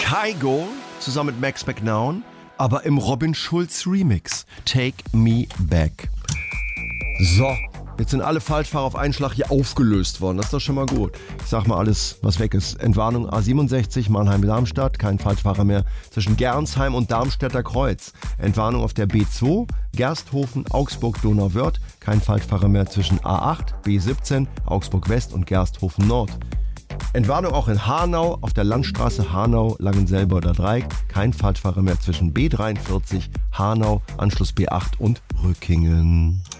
Kygo zusammen mit Max McNown, aber im Robin Schulz Remix. Take Me Back. So, jetzt sind alle Falschfahrer auf einen Schlag hier aufgelöst worden. Das ist doch schon mal gut. Ich sag mal alles, was weg ist. Entwarnung A67, Mannheim-Darmstadt. Kein Falschfahrer mehr zwischen Gernsheim und Darmstädter Kreuz. Entwarnung auf der B2, Gersthofen, Augsburg-Donauwörth. Kein Falschfahrer mehr zwischen A8, B17, Augsburg-West und Gersthofen Nord. Entwarnung auch in Hanau, auf der Landstraße Hanau-Langenselboder Dreieck. Kein Falschfahrer mehr zwischen B43, Hanau, Anschluss B8 und Rückingen.